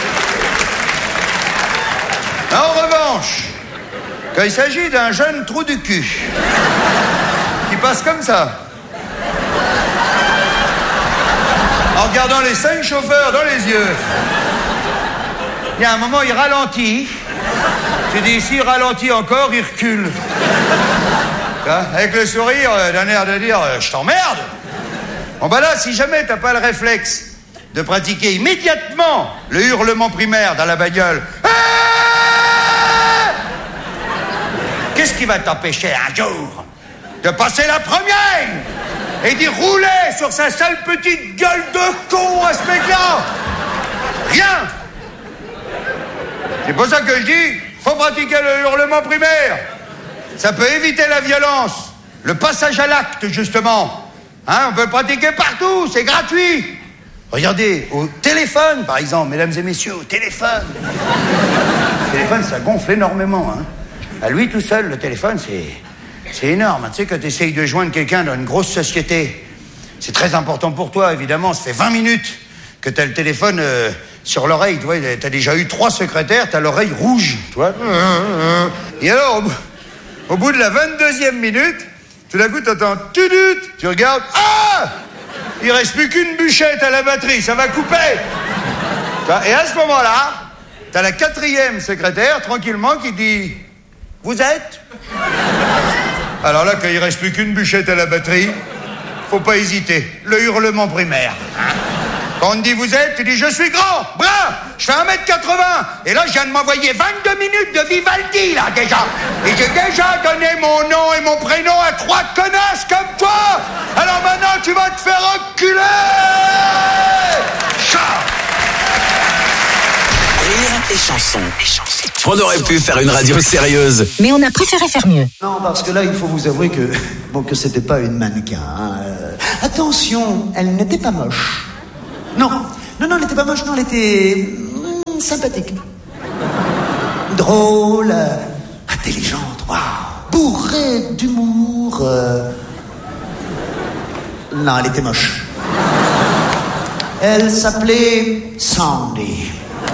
En revanche, quand il s'agit d'un jeune trou du cul qui passe comme ça, en regardant les 5 chauffeurs dans les yeux, il y a un moment, il ralentit. Tu dis, s'il ralentit encore, il recule. Avec le sourire d'un air de dire, je t'emmerde. Bon ben là, si jamais t'as pas le réflexe de pratiquer immédiatement le hurlement primaire dans la bagnole, qu'est-ce qui va t'empêcher un jour de passer la première et d'y rouler sur sa sale petite gueule de con à ce mec-là? Rien. C'est pour ça que je dis, faut pratiquer le hurlement primaire. Ça peut éviter la violence, le passage à l'acte, justement. Hein, on peut le pratiquer partout, c'est gratuit. Regardez, au téléphone, par exemple, mesdames et messieurs, au téléphone. Le téléphone, ça gonfle énormément, hein. À lui tout seul, le téléphone, c'est énorme. Tu sais, quand tu essayes de joindre quelqu'un dans une grosse société, c'est très important pour toi, évidemment. Ça fait 20 minutes que tu as le téléphone sur l'oreille, tu vois. Tu as déjà eu 3 secrétaires, tu as l'oreille rouge, tu vois. Et alors, au bout de la 22e minute, tout d'un coup, tu entends tudut, tu regardes, ah! Il reste plus qu'une bûchette à la batterie, ça va couper. Et à ce moment-là, tu as la 4e secrétaire, tranquillement, qui dit, vous êtes? Alors là, quand il reste plus qu'une bûchette à la batterie, faut pas hésiter, le hurlement primaire. Hein? Quand on te dit vous êtes, tu dis je suis grand, brun, je fais 1m80. Et là, je viens de m'envoyer 22 minutes de Vivaldi, là, déjà. Et j'ai déjà donné mon nom et mon prénom à 3 connasses comme toi. Alors maintenant, tu vas te faire enculer. Ciao. Rire et chansons. On aurait pu faire une radio sérieuse. Mais on a préféré faire mieux. Non, parce que là, il faut vous avouer que c'était pas une mannequin. Hein. Attention, elle n'était pas moche. Non, elle n'était pas moche, non, elle était sympathique. Drôle, intelligente, waouh, bourrée d'humour. Non, elle était moche. Elle s'appelait Sandy.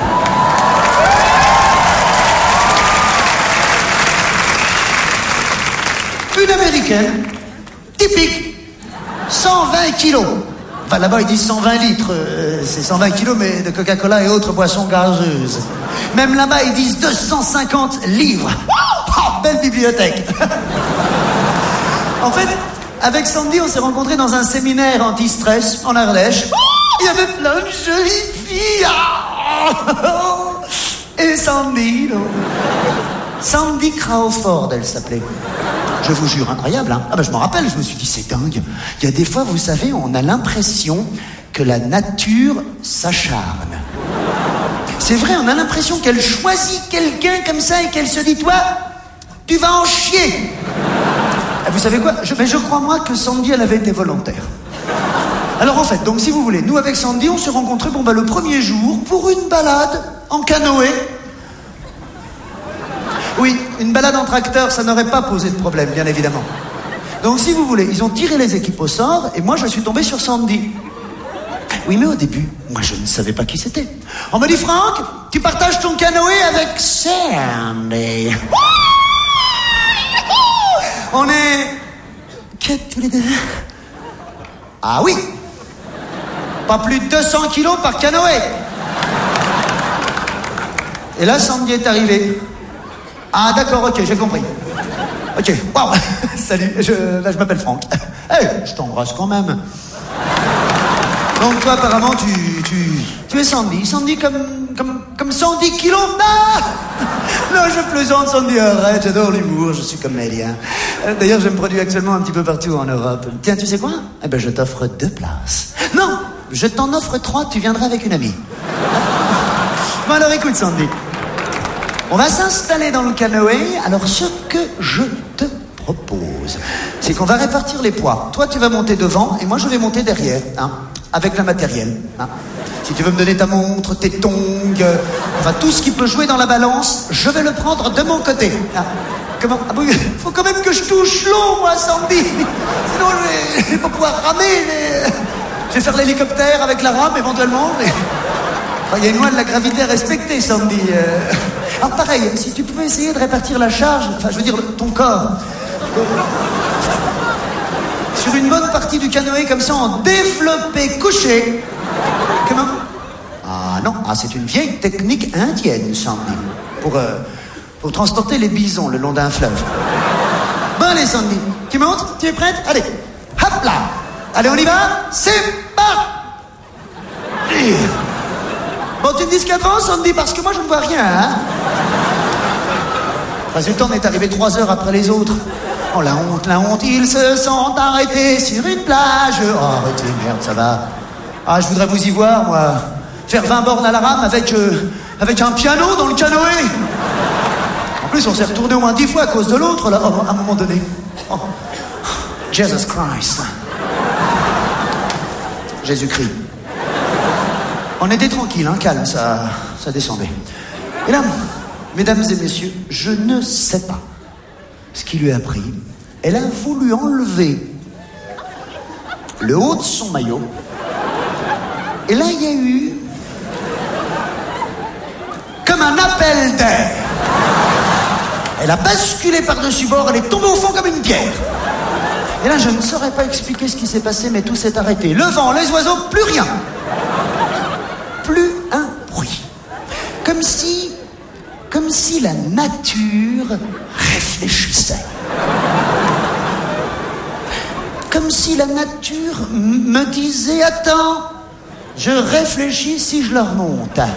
Une américaine, typique, 120 kilos. Enfin, là-bas, ils disent 120 litres. C'est 120 kilos, mais de Coca-Cola et autres boissons gazeuses. Même là-bas, ils disent 250 livres. Oh, belle bibliothèque. En fait, avec Sandy, on s'est rencontrés dans un séminaire anti-stress en Ardèche. Il y avait plein de jolies filles. Et Sandy, non. Sandy Crawford, elle s'appelait. Je vous jure, incroyable, hein. Ah ben je m'en rappelle, je me suis dit, c'est dingue. Il y a des fois, vous savez, on a l'impression que la nature s'acharne. C'est vrai, on a l'impression qu'elle choisit quelqu'un comme ça et qu'elle se dit, toi, tu vas en chier. Vous savez quoi, je crois, moi, que Sandy, elle avait été volontaire. Alors en fait, donc si vous voulez, nous avec Sandy, on s'est rencontrés, le premier jour, pour une balade en canoë. Oui, une balade en tracteur, ça n'aurait pas posé de problème, bien évidemment. Donc si vous voulez, ils ont tiré les équipes au sort, et moi je suis tombé sur Sandy. Oui, mais au début, moi je ne savais pas qui c'était. On me dit, Franck, tu partages ton canoë avec Sandy. On est... quatre tous les deux. Ah oui. Pas plus de 200 kilos par canoë. Et là, Sandy est arrivée. Ah d'accord, ok, j'ai compris. Ok, waouh. Salut, je m'appelle Franck. Hey, je t'embrasse quand même. Donc toi, apparemment, tu es Sandy. Sandy comme 110 kilos. Non, je plaisante, Sandy, arrête, j'adore l'humour, je suis comédien. D'ailleurs, je me produis actuellement un petit peu partout en Europe. Tiens, tu sais quoi? Eh ben, je t'offre 2 places. Non, je t'en offre 3, tu viendras avec une amie. Bon, alors écoute, Sandy. On va s'installer dans le canoë. Alors, ce que je te propose, c'est qu'on va répartir les poids. Toi, tu vas monter devant et moi, je vais monter derrière, hein, avec le matériel. Hein. Si tu veux me donner ta montre, tes tongs, enfin tout ce qui peut jouer dans la balance, je vais le prendre de mon côté. Hein. Comment? Ah bon, faut quand même que je touche l'eau, moi, Sandy. Sinon, je vais pas pouvoir ramer. Je vais faire l'hélicoptère avec la rame, éventuellement. Mais... Enfin, il y a une loi de la gravité à respecter, Sandy. Alors pareil, si tu pouvais essayer de répartir la charge, enfin je veux dire ton corps, sur une bonne partie du canoë comme ça en développé couché. Comment? Ah non, c'est une vieille technique indienne, Sandy, pour transporter les bisons le long d'un fleuve. Bon allez Sandy, tu montes? Tu es prête? Allez, hop là. Allez on y va? C'est parti. Bon, tu me dis ce qu'il y a devant, Sandy, parce que moi, je ne vois rien, hein. Résultat, on est arrivé 3 heures après les autres. Oh, la honte, ils se sont arrêtés sur une plage. Oh, arrêtez, merde, ça va. Ah, je voudrais vous y voir, moi. Faire 20 bornes à la rame avec un piano dans le canoë. En plus, on s'est retourné au moins 10 fois à cause de l'autre, là, à un moment donné. Oh. Jesus Christ. Jésus-Christ. On était tranquille, hein, calme, ça descendait. Et là, mesdames et messieurs, je ne sais pas ce qui lui a pris. Elle a voulu enlever le haut de son maillot. Et là, il y a eu comme un appel d'air. Elle a basculé par-dessus bord, elle est tombée au fond comme une pierre. Et là, je ne saurais pas expliquer ce qui s'est passé, mais tout s'est arrêté. Le vent, les oiseaux, plus rien. Plus un bruit. Comme si la nature réfléchissait. Comme si la nature me disait, attends, je réfléchis si je la remonte. Ouais,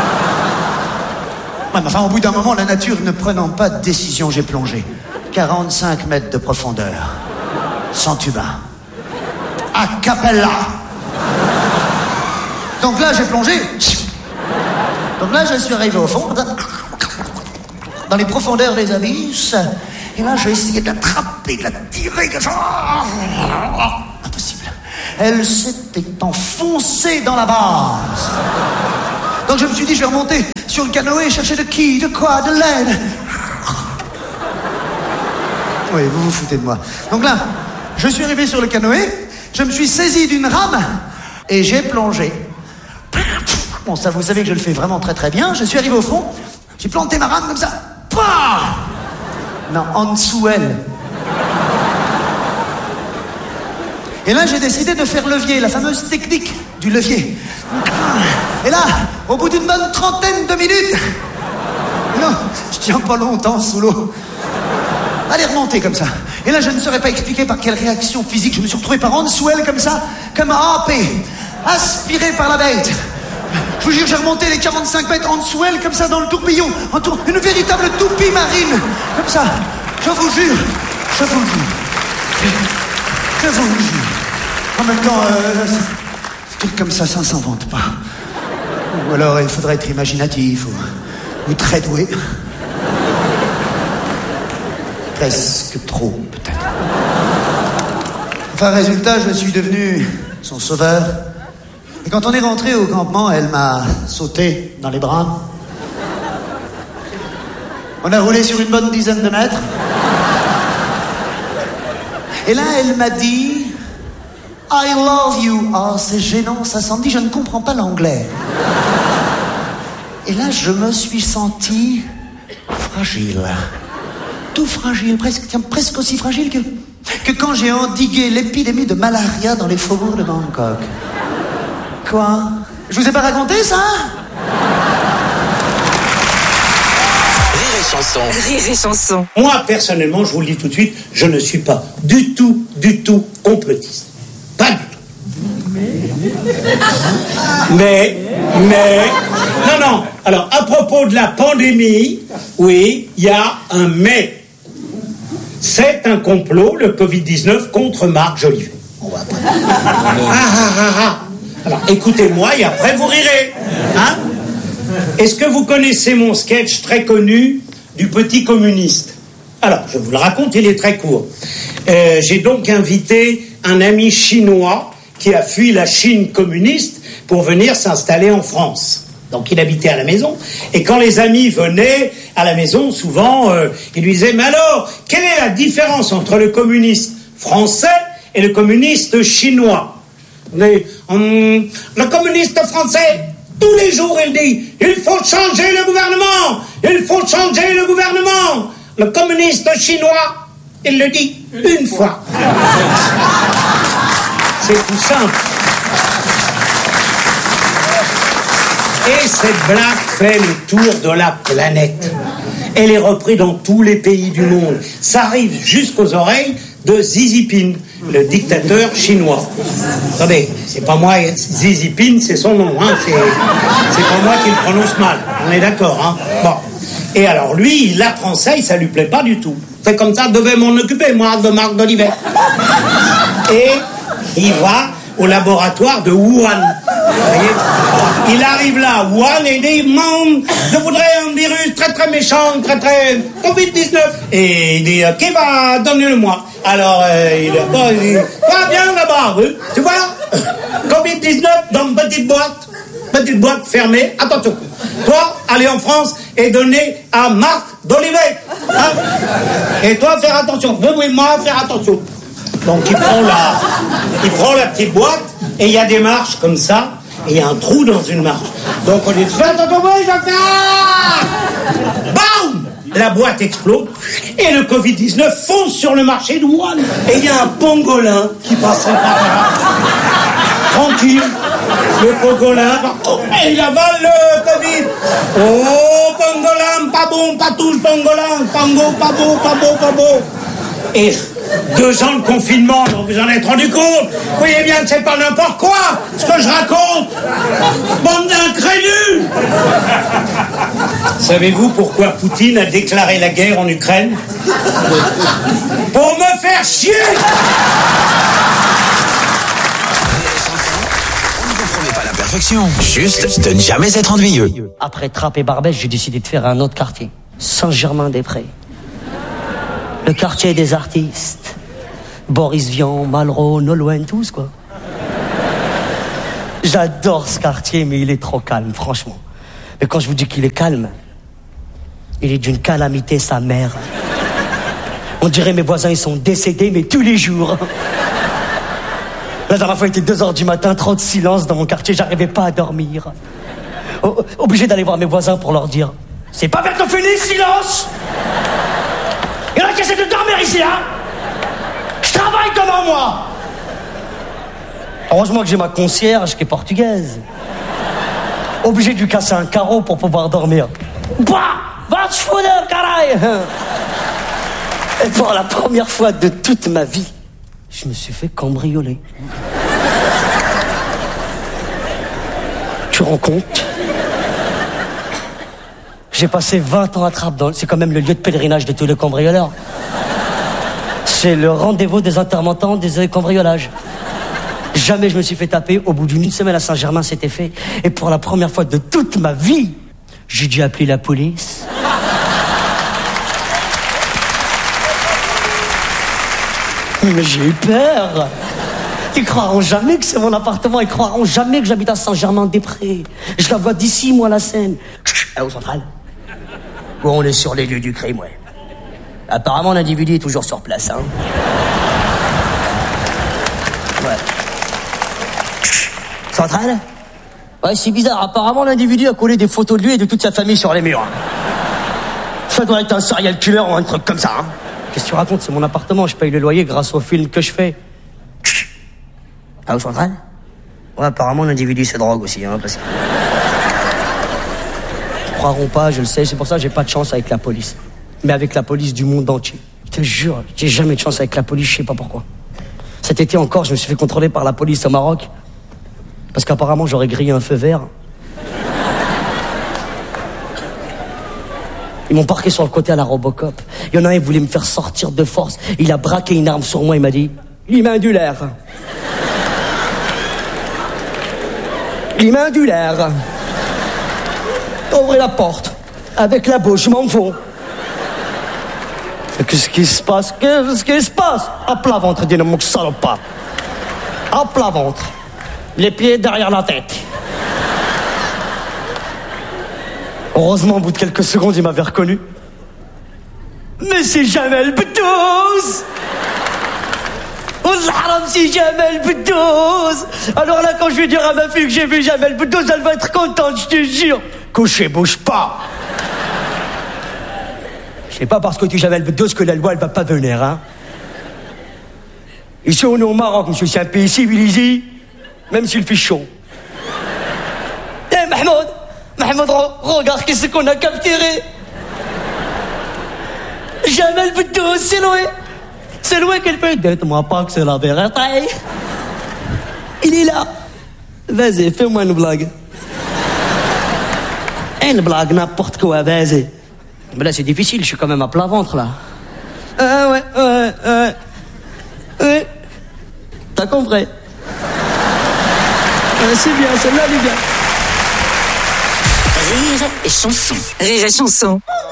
mais enfin, au bout d'un moment, la nature ne prenant pas de décision, j'ai plongé. 45 mètres de profondeur. Sans tuba. A cappella. Donc là, j'ai plongé. Donc là, je suis arrivé au fond, dans les profondeurs des abysses, et là, j'ai essayé de l'attraper, de la tirer, impossible. Elle s'était enfoncée dans la vase. Donc je me suis dit, je vais remonter sur le canoë et chercher de qui, de quoi, de l'aide. Oui, vous vous foutez de moi. Donc là, je suis arrivé sur le canoë, je me suis saisi d'une rame et j'ai plongé. Bon, ça, vous savez que je le fais vraiment très très bien. Je suis arrivé au fond, j'ai planté ma rame comme ça. Pah! Non, en dessous elle. Et là, j'ai décidé de faire levier, la fameuse technique du levier. Et là, au bout d'une bonne trentaine de minutes, non, je tiens pas longtemps sous l'eau. Allez, remonter comme ça. Et là, je ne saurais pas expliquer par quelle réaction physique je me suis retrouvé par en dessous elle comme ça, comme happé, aspiré par la bête. Je vous jure, j'ai remonté les 45 mètres en dessous elle, comme ça, dans le tourbillon. Une véritable toupie marine. Comme ça. Je vous jure. Je vous jure. Je vous jure. En même temps, truc comme ça s'invente pas. Ou alors, il faudrait être imaginatif, ou très doué. Presque trop, peut-être. Enfin, résultat, je suis devenu son sauveur. Et quand on est rentré au campement, elle m'a sauté dans les bras. On a roulé sur une bonne dizaine de mètres. Et là, elle m'a dit « I love you ». Oh, c'est gênant, ça s'en dit, je ne comprends pas l'anglais. Et là, je me suis senti fragile. Tout fragile, presque aussi fragile que quand j'ai endigué l'épidémie de malaria dans les faubourgs de Bangkok. Quoi? Je vous ai pas raconté ça? Rire et chanson. Rire et chanson. Moi, personnellement, je vous le dis tout de suite, je ne suis pas du tout complotiste. Pas du tout. Mais, non. Alors, à propos de la pandémie, oui, il y a un mais. C'est un complot, le Covid-19, contre Marc Jolivet. On va pas... Alors, écoutez-moi et après vous rirez. Hein? Est-ce que vous connaissez mon sketch très connu du petit communiste? Alors, je vous le raconte, il est très court. J'ai donc invité un ami chinois qui a fui la Chine communiste pour venir s'installer en France. Donc il habitait à la maison, et quand les amis venaient à la maison, souvent, ils lui disaient « Mais alors, quelle est la différence entre le communiste français et le communiste chinois ?» Le communiste français, tous les jours, il dit « Il faut changer le gouvernement! Il faut changer le gouvernement !» Le communiste chinois, il le dit une fois. C'est tout simple. Et cette blague fait le tour de la planète. Elle est reprise dans tous les pays du monde. Ça arrive jusqu'aux oreilles de Xi Jinping, le dictateur chinois. Attendez, c'est pas moi, Xi Jinping, c'est son nom, hein. C'est pas moi qui le prononce mal. On est d'accord, hein. Bon. Et alors lui, il apprend ça et ça lui plaît pas du tout. C'est comme ça, je devais m'en occuper, moi, de Marc Jolivet. Et il va au laboratoire de Wuhan. Vous voyez, il arrive là à Wuhan et il dit je voudrais un virus très très méchant, très très Covid-19. Et il dit qui va donner le moi? Alors il dit va bien là-bas, oui. Tu vois, Covid-19 dans une petite boîte fermée. Attention, toi aller en France et donner à Marc Jolivet, hein? Et toi faire attention. Oui, moi faire attention. Donc il prend la petite boîte et il y a des marches comme ça et il y a un trou dans une marche. Donc on dit fais attention, je vais faire. Bam! La boîte explose et le Covid-19 fonce sur le marché de Wuhan. Et il y a un pangolin qui passe par là. Tranquille. Le pangolin, et il avale le Covid. Oh, pangolin, pas bon, pas touche, pangolin. Pango, pas beau. Et 2 ans de confinement, donc vous en êtes rendu compte. Vous voyez bien que c'est pas n'importe quoi ce que je raconte. Bande d'incrédules. Savez-vous pourquoi Poutine a déclaré la guerre en Ukraine? Pour me faire chier. On ne vous promet pas la perfection. perfection, juste de ne jamais être ennuyeux. Après Trappes et Barbès, j'ai décidé de faire un autre quartier. Saint-Germain-des-Prés. Le quartier des artistes. Boris Vian, Malraux, Nolwenn, tous quoi. J'adore ce quartier, mais il est trop calme, franchement. Mais quand je vous dis qu'il est calme, il est d'une calamité, sa mère. On dirait mes voisins, ils sont décédés, mais tous les jours. La dernière fois, il était 2h du matin, trop de silence dans mon quartier, j'arrivais pas à dormir. Obligé d'aller voir mes voisins pour leur dire « C'est pas bientôt fini, silence !» Il y en a qui essaient de dormir ici, hein. Je travaille devant moi. Heureusement que j'ai ma concierge qui est portugaise. Obligé de lui casser un carreau pour pouvoir dormir. Bah, va te foutre, caray. Et pour la première fois de toute ma vie, je me suis fait cambrioler. Tu rends compte? J'ai passé 20 ans à Trappes. C'est quand même le lieu de pèlerinage de tous les cambrioleurs. C'est le rendez-vous des intermittents des cambriolages. Jamais je me suis fait taper. Au bout d'une semaine à Saint-Germain, c'était fait. Et pour la première fois de toute ma vie, j'ai dû appeler la police. Mais j'ai eu peur. Ils croiront jamais que c'est mon appartement. Ils croiront jamais que j'habite à Saint-Germain-des-Prés. Je la vois d'ici, moi, la Seine. Au central. Où on est sur les lieux du crime, ouais. Apparemment, l'individu est toujours sur place, hein. Ouais. Central? Ouais, c'est bizarre. Apparemment, l'individu a collé des photos de lui et de toute sa famille sur les murs. Ça doit être un serial killer ou un truc comme ça, hein. Qu'est-ce que tu racontes? C'est mon appartement. Je paye le loyer grâce au film que je fais. Ah, au central? Ouais, apparemment, l'individu se drogue aussi, hein, parce que... Ils croiront pas, je le sais. C'est pour ça que j'ai pas de chance avec la police. Mais avec la police du monde entier. Je te jure, j'ai jamais de chance avec la police, je sais pas pourquoi. Cet été encore, je me suis fait contrôler par la police au Maroc. Parce qu'apparemment, j'aurais grillé un feu vert. Ils m'ont parqué sur le côté à la Robocop. Il y en a un, il voulait me faire sortir de force. Il a braqué une arme sur moi, il m'a dit « L'imindulaire ». L'imindulaire. Ouvrez la porte. Avec la bouche, je m'en fous. Qu'est-ce qui se passe? Qu'est-ce qui se passe? À plat ventre, dis-le, mon salopard. À plat ventre. Les pieds derrière la tête. Heureusement, au bout de quelques secondes, il m'avait reconnu. Mais c'est Jamel Beddouz! C'est Jamel Beddouz! Alors là, quand je vais dire à ma fille que j'ai vu Jamel Beddouz, elle va être contente, je te jure. Couché, bouge pas. C'est pas parce que tu Jamel Beddouz que la loi, elle va pas venir, hein. Ici, on est au Maroc, monsieur, c'est un pays civilisé, même s'il fait chaud. Eh, Mahmoud, regarde qu'est-ce qu'on a capturé. Jamel Beddouz, c'est loin. C'est loin qu'elle fait. Dites-moi pas que c'est la vérité. Il est là. Vas-y, fais-moi une blague. Une blague, n'importe quoi, vas-y. Mais là, c'est difficile, je suis quand même à plat ventre, là. Ouais. T'as compris? C'est bien, celle-là, elle est bien. Rire et chanson. Rire et chanson.